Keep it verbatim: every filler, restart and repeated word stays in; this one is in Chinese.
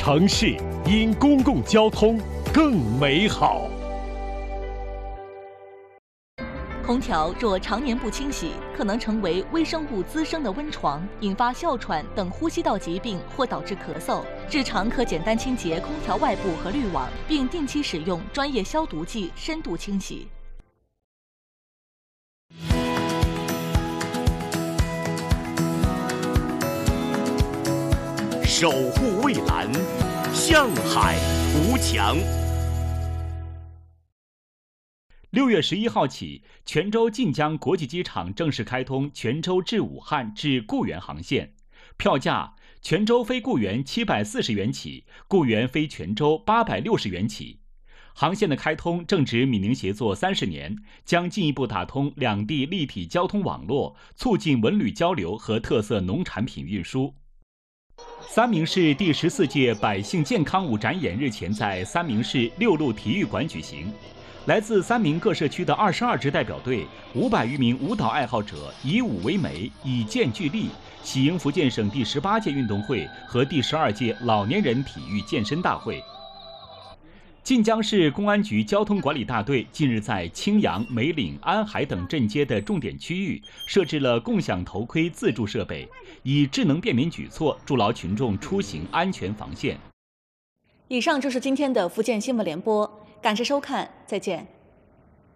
城市因公共交通更美好。 空调若常年不清洗，可能成为微生物滋生的温床，引发哮喘等呼吸道疾病或导致咳嗽。日常可简单清洁空调外部和滤网，并定期使用专业消毒剂深度清洗。 守护蔚蓝，向海图强。六月十一号起，泉州晋江国际机场正式开通泉州至武汉至固原航线，票价泉州飞固原七百四十元起，固原飞泉州八百六十元起。航线的开通正值闽宁协作三十年，将进一步打通两地立体交通网络，促进文旅交流和特色农产品运输。三明市第十四届百姓健康舞展演日前在三明市六路体育馆举行。来自三明各社区的二十二支代表队，五百余名舞蹈爱好者以舞为媒，以健聚力，喜迎福建省第十八届运动会和第十二届老年人体育健身大会。晋江市公安局交通管理大队近日在青阳、梅岭、安海等镇街的重点区域设置了共享头盔自助设备，以智能便民举措筑牢群众出行安全防线。 以上就是今天的福建新闻联播，感谢收看，再见。